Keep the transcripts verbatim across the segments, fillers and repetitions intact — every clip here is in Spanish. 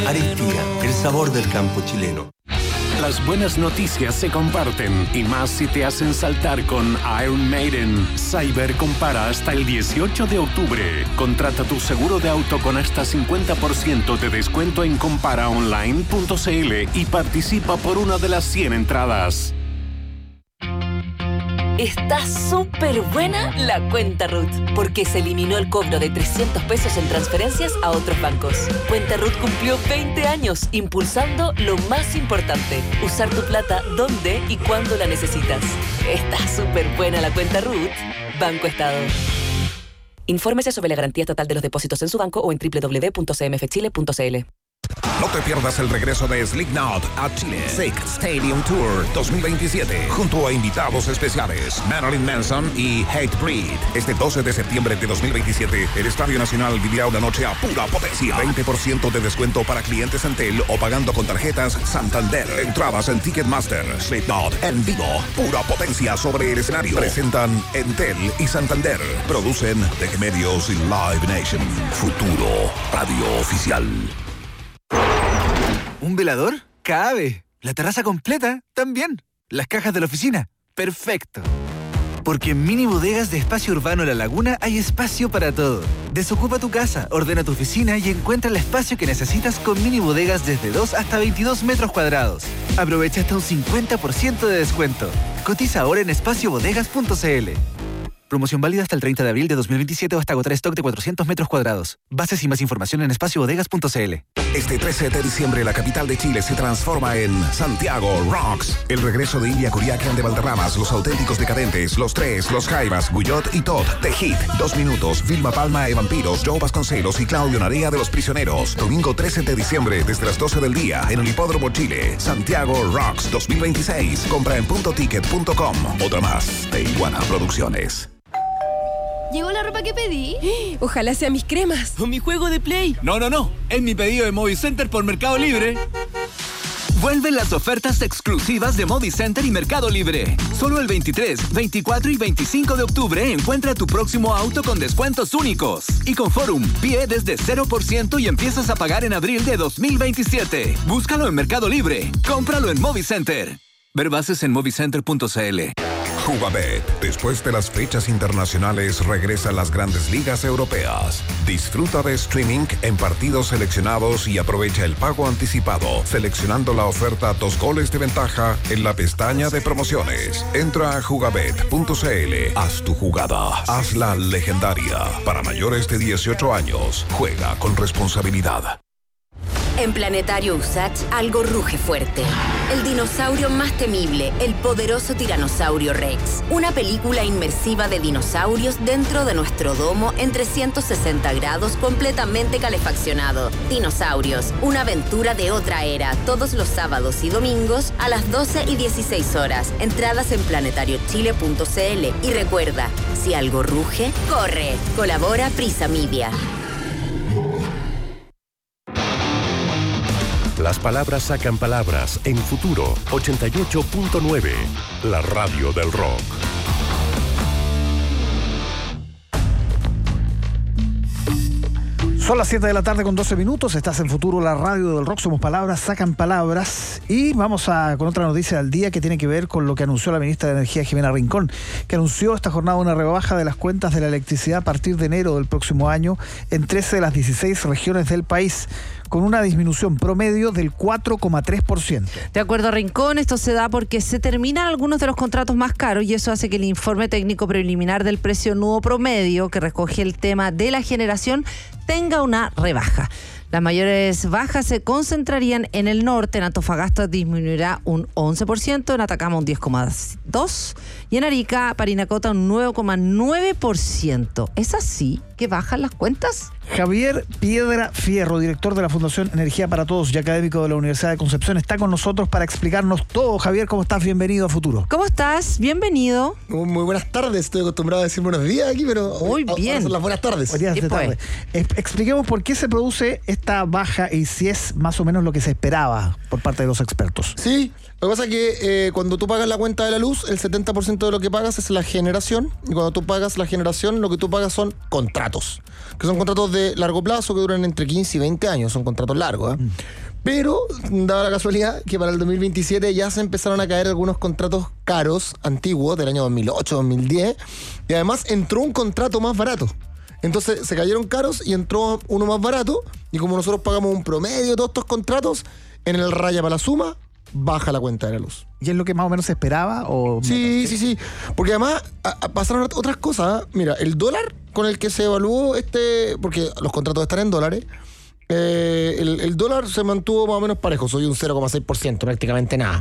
Aristía, el sabor del campo chileno. Las buenas noticias se comparten, y más si te hacen saltar con Iron Maiden. Cyber compara hasta el dieciocho de octubre. Contrata tu seguro de auto con hasta cincuenta por ciento de descuento en compara online punto c l y participa por una de las cien entradas. Está súper buena la cuenta R U T, porque se eliminó el cobro de trescientos pesos en transferencias a otros bancos. Cuenta R U T cumplió veinte años, impulsando lo más importante: usar tu plata donde y cuando la necesitas. Está súper buena la cuenta R U T. Banco Estado. Infórmese sobre la garantía estatal de los depósitos en su banco o en doble u doble u doble u punto c m f chile punto c l. No te pierdas el regreso de Slipknot a Chile. Sick Stadium Tour dos mil veintisiete, junto a invitados especiales Marilyn Manson y Hatebreed. Este doce de septiembre de dos mil veintisiete, el Estadio Nacional vivirá una noche a pura potencia. veinte por ciento de descuento para clientes Entel o pagando con tarjetas Santander. Entradas en Ticketmaster. Slipknot en vivo, pura potencia sobre el escenario. Presentan Entel y Santander. Producen T G Medios y Live Nation. Futuro Radio Oficial. ¿Un velador? Cabe. La terraza completa, también. Las cajas de la oficina, perfecto. Porque en Mini Bodegas de Espacio Urbano La Laguna hay espacio para todo. Desocupa tu casa, ordena tu oficina y encuentra el espacio que necesitas con Mini Bodegas desde dos hasta veintidós metros cuadrados. Aprovecha hasta un cincuenta por ciento de descuento. Cotiza ahora en espacio bodegas punto c l. Promoción válida hasta el treinta de abril de dos mil veintisiete o hasta agotar stock de cuatrocientos metros cuadrados. Bases y más información en espacio bodegas punto c l. Este trece de diciembre, la capital de Chile se transforma en Santiago Rocks. El regreso de Ilia Curiaquian de Valderramas, Los Auténticos Decadentes, Los Tres, Los Jaivas, Guyot y Todd, The Hit, Dos Minutos, Vilma Palma de Vampiros, Joe Vasconcelos y Claudio Narea de Los Prisioneros. Domingo trece de diciembre, desde las doce del día, en el Hipódromo Chile. Santiago Rocks dos mil veintiséis. Compra en punto ticket punto com. Otra más de Iguana Producciones. ¿Llegó la ropa que pedí? Ojalá sea mis cremas o mi juego de Play. No, no, no. Es mi pedido de Movicenter por Mercado Libre. Vuelven las ofertas exclusivas de Movicenter y Mercado Libre. Solo el veintitrés, veinticuatro y veinticinco de octubre encuentra tu próximo auto con descuentos únicos. Y con Forum, pie desde cero por ciento y empiezas a pagar en abril de dos mil veintisiete. Búscalo en Mercado Libre. Cómpralo en Movicenter. Ver bases en movicenter punto c l. Jugabet. Después de las fechas internacionales regresan las grandes ligas europeas. Disfruta de streaming en partidos seleccionados y aprovecha el pago anticipado seleccionando la oferta dos goles de ventaja en la pestaña de promociones. Entra a jugabet punto c l. Haz tu jugada. Hazla legendaria. Para mayores de dieciocho años. Juega con responsabilidad. En Planetario Usach, algo ruge fuerte. El dinosaurio más temible, el poderoso tiranosaurio Rex. Una película inmersiva de dinosaurios dentro de nuestro domo en trescientos sesenta grados completamente calefaccionado. Dinosaurios, una aventura de otra era, todos los sábados y domingos a las doce y dieciséis horas. Entradas en planetario chile punto c l. Y recuerda, si algo ruge, corre. Colabora Prisa Media. Las palabras sacan palabras en Futuro ochenta y ocho punto nueve, la radio del rock. Son las siete de la tarde con doce minutos, estás en Futuro, la radio del rock, somos palabras, sacan palabras. Y vamos a con otra noticia del día que tiene que ver con lo que anunció la ministra de Energía, Jimena Rincón, que anunció esta jornada una rebaja de las cuentas de la electricidad a partir de enero del próximo año en trece de las dieciséis regiones del país, con una disminución promedio del cuatro coma tres por ciento. De acuerdo a Rincón, esto se da porque se terminan algunos de los contratos más caros y eso hace que el informe técnico preliminar del precio nuevo promedio, que recoge el tema de la generación, tenga una rebaja. Las mayores bajas se concentrarían en el norte. En Antofagasta disminuirá un once por ciento, en Atacama un diez coma dos por ciento y en Arica, Parinacota un nueve coma nueve por ciento. ¿Es así que bajan las cuentas? Javier Piedra Fierro, director de la Fundación Energía para Todos y académico de la Universidad de Concepción, está con nosotros para explicarnos todo. Javier, ¿cómo estás? Bienvenido a Futuro. ¿Cómo estás? Bienvenido. Muy buenas tardes. Estoy acostumbrado a decir buenos días aquí, pero muy bien. Ahora son las buenas tardes. Buenas tardes. Expliquemos por qué se produce este alta, baja y si es más o menos lo que se esperaba por parte de los expertos. Sí, lo que pasa es que eh, cuando tú pagas la cuenta de la luz, el setenta por ciento de lo que pagas es la generación, y cuando tú pagas la generación, lo que tú pagas son contratos, que son contratos de largo plazo que duran entre quince y veinte años, son contratos largos, ¿eh? Mm. Pero, dada la casualidad que para el dos mil veintisiete ya se empezaron a caer algunos contratos caros, antiguos, del año dos mil ocho, dos mil diez, y además entró un contrato más barato. Entonces se cayeron caros y entró uno más barato, y como nosotros pagamos un promedio de todos estos contratos, en el raya para la suma, baja la cuenta de la luz. ¿Y es lo que más o menos se esperaba? O sí, sí, sí. Porque además a, a pasaron otras cosas. ¿eh? Mira, el dólar con el que se evaluó este, porque los contratos están en dólares, eh, el, el dólar se mantuvo más o menos parejo, soy un cero coma seis por ciento, prácticamente nada.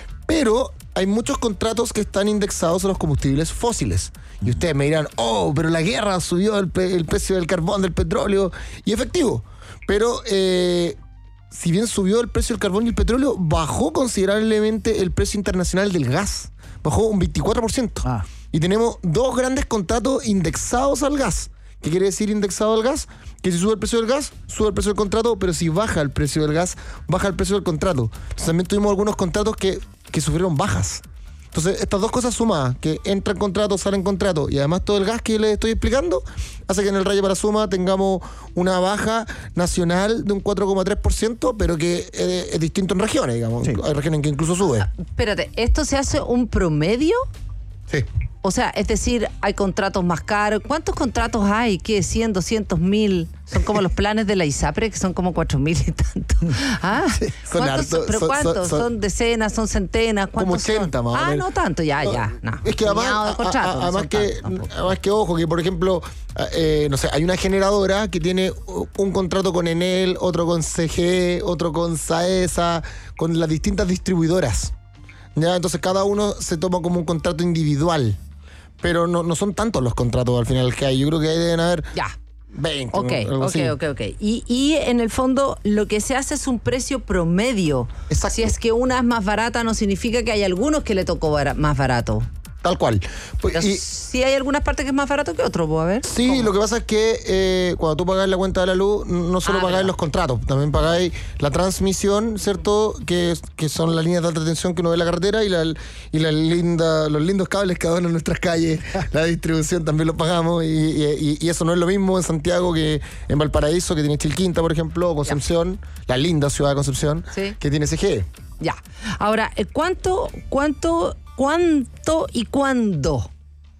Pero hay muchos contratos que están indexados a los combustibles fósiles. Y ustedes me dirán, oh, pero la guerra subió el, pe- el precio del carbón, del petróleo, y efectivo. Pero eh, si bien subió el precio del carbón y el petróleo, bajó considerablemente el precio internacional del gas. Bajó un veinticuatro por ciento. Ah. Y tenemos dos grandes contratos indexados al gas. ¿Qué quiere decir indexado al gas? Que si sube el precio del gas, sube el precio del contrato, pero si baja el precio del gas, baja el precio del contrato. Entonces también tuvimos algunos contratos que, que sufrieron bajas. Entonces, estas dos cosas sumadas, que entra en contrato, sale en contrato, y además todo el gas que les estoy explicando, hace que en el raya para suma tengamos una baja nacional de un cuatro coma tres por ciento, pero que eh, es distinto en regiones, digamos. Sí. Hay regiones en que incluso sube. Espérate, ¿esto se hace un promedio? Sí. O sea, es decir, hay contratos más caros. ¿Cuántos contratos hay? ¿Qué? ¿cien, doscientos mil? Son como los planes de la ISAPRE, que son como cuatro mil y tanto. ¿Ah? Sí, son ¿Cuántos, harto, ¿Pero son, cuántos? ¿Son, son, son decenas? ¿Son centenas? Como ochenta son? más o menos. Ah, no tanto, ya, ya. No. Es que además, a, a, además, que, tantos, además que, ojo, que por ejemplo, eh, no sé, hay una generadora que tiene un contrato con Enel, otro con C G E, otro con SAESA, con las distintas distribuidoras. ¿Ya? Entonces cada uno se toma como un contrato individual. Pero no, no son tantos los contratos al final que hay. Yo creo que ahí deben haber ya. veinte. Ok, algo ok, así. ok, ok. Y, y en el fondo lo que se hace es un precio promedio. Exacto. Si es que una es más barata, no significa que hay algunos que le tocó bar- más barato. Tal cual. Pues, y, sí hay algunas partes que es más barato que otro, ¿puedo ver? Sí, ¿cómo? Lo que pasa es que eh, cuando tú pagáis la cuenta de la luz, no solo ah, pagáis los contratos, también pagáis la transmisión, ¿cierto? Que, que son las líneas de alta tensión que uno ve en la carretera y, la, y la linda, los lindos cables que adornan nuestras calles. La distribución también lo pagamos y, y, y eso no es lo mismo en Santiago que en Valparaíso, que tiene Chilquinta, por ejemplo, o Concepción, ya. La linda ciudad de Concepción, ¿sí? Que tiene C G E. Ya. Ahora, ¿cuánto, cuánto... ¿Cuánto y cuándo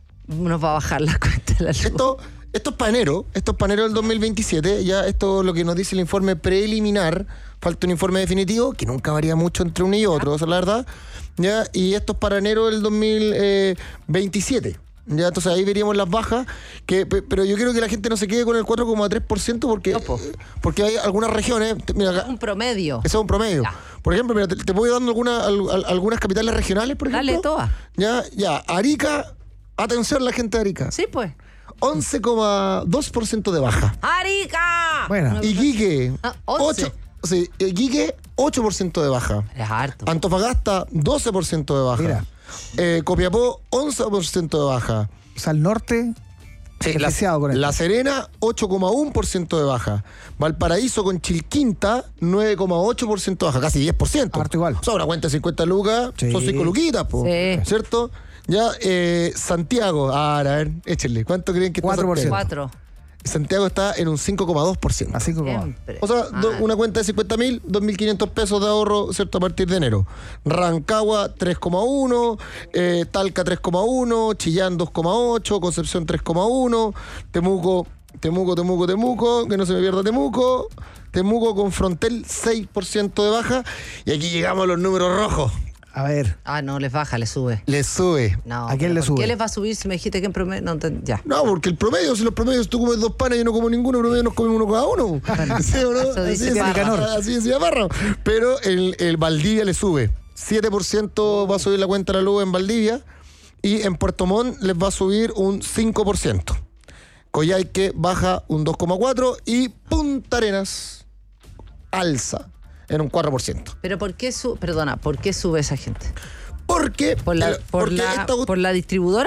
nos va a bajar la cuenta de la luz? Esto, esto es para enero, esto es para enero del dos mil veintisiete, ya esto es lo que nos dice el informe preliminar, falta un informe definitivo, que nunca varía mucho entre uno y otro, esa es la verdad, ya, y esto es para enero del dos mil veintisiete. Ya, entonces ahí veríamos las bajas, que, pero yo quiero que la gente no se quede con el cuatro coma tres por ciento porque, no, porque hay algunas regiones... Mira, acá, un promedio. Ese es un promedio. Ya. Por ejemplo, mira, te, te voy dando alguna, al, algunas capitales regionales, por ejemplo. Dale, todas. Ya, ya, Arica, atención la gente de Arica. Sí, pues. once coma dos por ciento de baja. ¡Arica! Bueno. Iquique, ah, ocho. Sí, Iquique, ocho por ciento de baja. Es harto. Antofagasta, doce por ciento de baja. Mira. Eh, Copiapó, once por ciento de baja. O sea, el norte, sí, la, con la Serena, ocho coma uno por ciento de baja. Valparaíso con Chilquinta, nueve coma ocho por ciento de baja, casi diez por ciento. Harto igual. O sea, una cuenta de cincuenta lucas, sí. Son cinco luquitas, po, sí. ¿Cierto? Ya, eh, Santiago, ah, a ver, échenle, ¿cuánto creen que está cuatro por ciento. cuatro. Santiago está en un cinco coma dos por ciento. A cinco coma dos. O sea, ah. do, una cuenta de cincuenta mil, dos mil quinientos pesos de ahorro, ¿cierto? A partir de enero. Rancagua, tres coma uno, eh, Talca, tres coma uno, Chillán, dos coma ocho, Concepción, tres coma uno, Temuco, Temuco, Temuco, Temuco, que no se me pierda Temuco, Temuco con Frontel, seis por ciento de baja. Y aquí llegamos a los números rojos. A ver. Ah, no, les baja, les sube. Les sube. No, ¿a quién le sube? ¿Qué les va a subir si me dijiste que en promedio? No, ya. No, porque el promedio, si los promedios tú comes dos panes y yo no como ninguno, el promedio nos comemos uno cada uno. ¿Sí o no? Eso dice así, Parra. así decía Parra. Pero el, el Valdivia le sube. siete por ciento va a subir la cuenta de la luz en Valdivia y en Puerto Montt les va a subir un cinco por ciento. Coyhaique baja un dos coma cuatro por ciento y Punta Arenas alza en un cuatro por ciento. Pero ¿por qué sube? Perdona, ¿por qué sube esa gente? Porque ¿Por la, por porque la, esta, ¿por la distribuidora?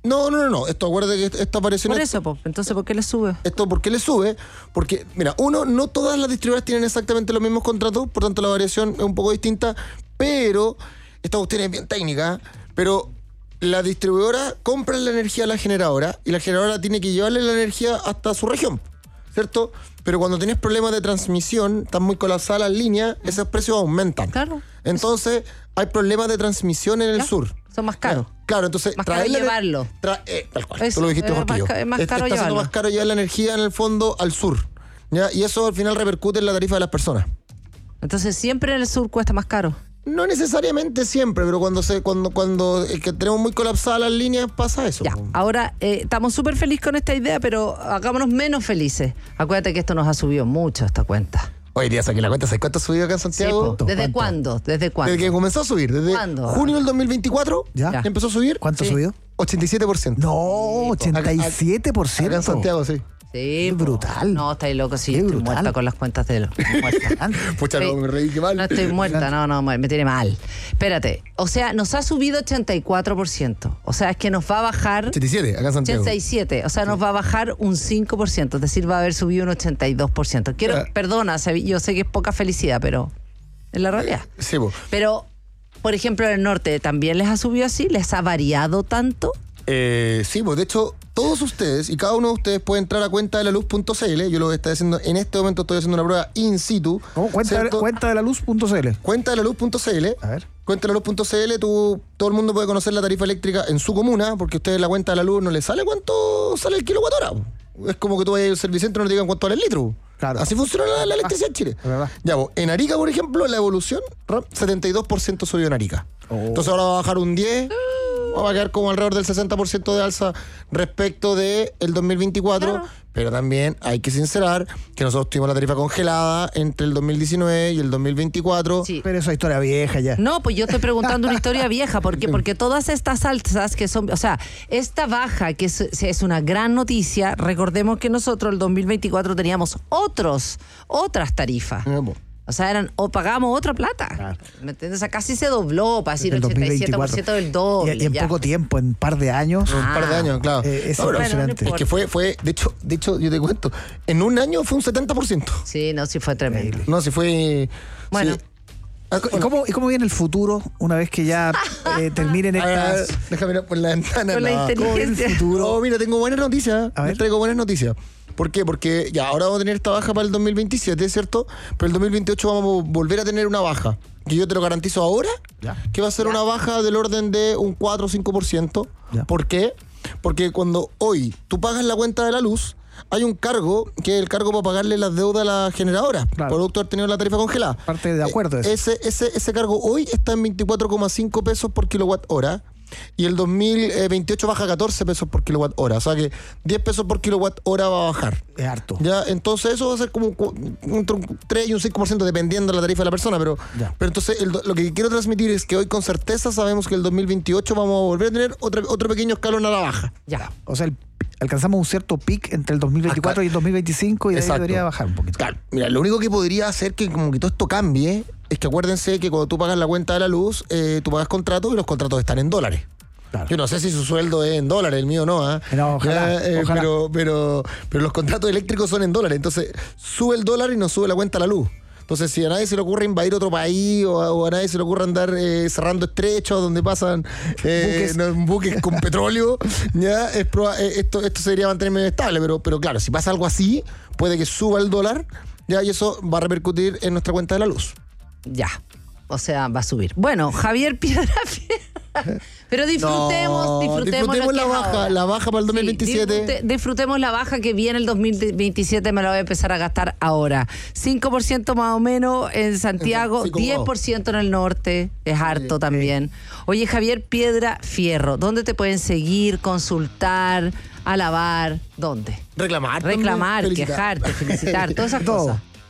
No, no, no, no. Esto, acuérdate que esto apareció en Por esto. eso, po. Entonces, ¿por qué le sube? Esto, ¿por qué le sube? Porque, mira, uno, no todas las distribuidoras tienen exactamente los mismos contratos, por tanto la variación es un poco distinta, pero, esta cuestión es bien técnica, pero la distribuidora compra la energía a la generadora y la generadora tiene que llevarle la energía hasta su región, ¿cierto? Pero cuando tienes problemas de transmisión, están muy colapsadas las líneas, esos precios aumentan. Claro. Entonces, hay problemas de transmisión en el Ya. sur. Son más caros. Claro, claro, entonces Más caro traer la- llevarlo. tra- eh, tal cual, Eso, tú lo dijiste es mejor que más yo. ca- es más Es- caro está siendo llevarlo. más caro llevar la energía en el fondo al sur. ¿Ya? Y eso al final repercute en la tarifa de las personas. Entonces, siempre en el sur cuesta más caro. No necesariamente siempre, pero cuando se cuando cuando eh, que tenemos muy colapsadas las líneas pasa eso. Ya, ahora eh, estamos súper felices con esta idea, pero hagámonos menos felices. Acuérdate que esto nos ha subido mucho, esta cuenta. Hoy día saqué la cuenta, ¿sabes cuánto ha subido acá en Sí, Santiago? po. ¿Desde cuándo? ¿Desde cuándo? Desde que comenzó a subir, desde ¿Cuándo? junio del dos mil veinticuatro, ¿Ya? ya empezó a subir. ¿Cuánto Sí. ha subido? ochenta y siete por ciento. No, ochenta y siete por ciento. Acá en Santiago, sí. Sí, Qué po. brutal. No, estáis loco, sí, Qué estoy brutal. muerta con las cuentas de los. Muerta. Pucha, Sí. no, me reí, qué mal. No estoy muerta, no, no, me tiene mal. Espérate, o sea, nos ha subido ochenta y cuatro por ciento. O sea, es que nos va a bajar ochenta y siete, acá en Santiago. ochenta y siete, o sea, nos va a bajar un cinco por ciento, es decir, va a haber subido un ochenta y dos por ciento. Quiero, Ah. perdona, se- yo sé que es poca felicidad, pero es la realidad. Sí, po. Pero, por ejemplo, en el norte también les ha subido así, les ha variado tanto. Eh, sí, pues de hecho, todos ustedes y cada uno de ustedes puede entrar a cuenta de la luz punto c l. Yo lo estoy haciendo en este momento, estoy haciendo una prueba in situ. ¿Cómo? Cuenta, ¿cierto? cuenta de la luz punto c l. Cuenta de la luz punto c l. A ver. Cuenta de la luz punto c l, tú, todo el mundo puede conocer la tarifa eléctrica en su comuna, porque a ustedes la cuenta de la luz no les sale cuánto sale el kilowatt hora. Es como que tú vayas al servicentro y no te digan cuánto vale el litro. Claro. Así funciona la, la electricidad en Chile. Es verdad. Ya, vos, en Arica, por ejemplo, la evolución, Ram, setenta y dos por ciento subió en Arica. Oh. Entonces ahora va a bajar un diez, va a quedar como alrededor del sesenta por ciento de alza respecto del dos mil veinticuatro. Claro. Pero también hay que sincerar que nosotros tuvimos la tarifa congelada entre el dos mil diecinueve y el dos mil veinticuatro. Sí. Pero esa historia vieja ya. No, pues yo estoy preguntando una historia vieja. ¿Por qué? Porque todas estas alzas que son, o sea, esta baja que es, es una gran noticia, recordemos que nosotros el dos mil veinticuatro teníamos otros, otras tarifas. Eh, po. O sea, eran, o pagábamos otra plata. Claro. ¿Me entiendes? O sea, casi se dobló para decir Desde el ochenta y siete por ciento del doble. Y, y en ya. poco tiempo, en un par de años. Un par de años, claro. Eh, es No, pero- impresionante. Bueno, Es que fue, fue, de hecho, de hecho, yo te cuento, en un año fue un setenta por ciento. Sí, no, sí fue tremendo. No, si fue. Bueno. sí. Ah, ¿Y cómo, ¿Y cómo viene el futuro una vez que ya eh, terminen a ver, a ver, estas... déjame mirar por la ventana. Con la no. inteligencia. ¿Cómo viene el futuro? Oh, mira, tengo buenas noticias. A ver. Les traigo buenas noticias. ¿Por qué? Porque ya ahora vamos a tener esta baja para el dos mil veintisiete, ¿cierto? Pero el dos mil veintiocho vamos a volver a tener una baja. Que yo te lo garantizo ahora, Ya. que va a ser una baja del orden de un cuatro o cinco por ciento. Ya. ¿Por qué? Porque cuando hoy tú pagas la cuenta de la luz, hay un cargo, que es el cargo para pagarle las deudas a la generadora, Claro. producto de haber tenido la tarifa congelada. Parte de acuerdo Eh, eso. Ese, ese, ese cargo hoy está en veinticuatro coma cinco pesos por kilowatt hora. Y el dos mil veintiocho baja a catorce pesos por kilowatt hora. O sea que diez pesos por kilowatt hora va a bajar. Es harto. Ya, entonces eso va a ser como un, cu- entre un tres y un cinco por ciento dependiendo de la tarifa de la persona. Pero, Ya. pero entonces el do- lo que quiero transmitir es que hoy con certeza sabemos que el dos mil veintiocho vamos a volver a tener otro, otro pequeño escalón a la baja. Ya. O sea, el- alcanzamos un cierto pic entre el dos mil veinticuatro Acá. y el dos mil veinticinco y de ahí Exacto. debería bajar un poquito. Claro, mira, lo único que podría hacer que como que todo esto cambie es que acuérdense que cuando tú pagas la cuenta de la luz, eh, tú pagas contratos y los contratos están en dólares. Claro. Yo no sé si su sueldo es en dólares, el mío no, ¿ah? No, ojalá, Ya, eh, ojalá. Pero, pero, pero los contratos eléctricos son en dólares, entonces sube el dólar y no sube la cuenta a la luz. Entonces, si a nadie se le ocurre invadir otro país o a, o a nadie se le ocurre andar eh, cerrando estrechos donde pasan eh, Buques. no, buques con petróleo, ya es proba- eh, esto, esto sería mantenerme estable. Pero, pero claro, si pasa algo así, puede que suba el dólar, ya, y eso va a repercutir en nuestra cuenta de la luz. Ya. O sea, va a subir. Bueno, Javier Piedrafiel. Pero disfrutemos, No, disfrutemos, lo disfrutemos que la es baja, ahora. la baja para el dos mil veintisiete. Sí, disfrute- disfrutemos la baja que viene el dos mil veintisiete, me la voy a empezar a gastar ahora. cinco por ciento más o menos en Santiago, Sí, como diez por ciento en el norte, es harto también. Oye, Javier Piedra Fierro, ¿dónde te pueden seguir, consultar, alabar? ¿Dónde? Reclamar. Reclamar, también, felicitar. quejarte, felicitar, todas esas Todo. cosas.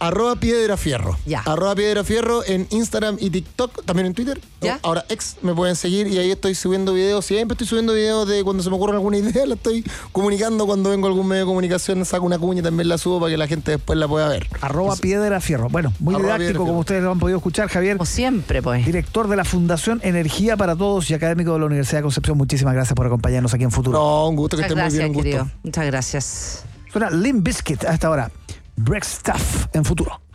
Arroba Piedra Fierro. Ya. Arroba Piedra Fierro en Instagram y TikTok, también en Twitter. Ya. Ahora ex me pueden seguir y ahí estoy subiendo videos. Siempre estoy subiendo videos de cuando se me ocurre alguna idea, la estoy comunicando cuando vengo a algún medio de comunicación, saco una cuña y también la subo para que la gente después la pueda ver. Arroba Eso. Piedra Fierro. Bueno, muy Arroba didáctico, Piedra como Fierro. ustedes lo han podido escuchar, Javier. Como siempre, pues. Director de la Fundación Energía para Todos y académico de la Universidad de Concepción. Muchísimas gracias por acompañarnos aquí en Futuro. No, un gusto, que Muchas estén muy gracias, bien, un gusto. querido. Muchas gracias. Suena Limp Bizkit hasta ahora. Break Stuff en Futuro.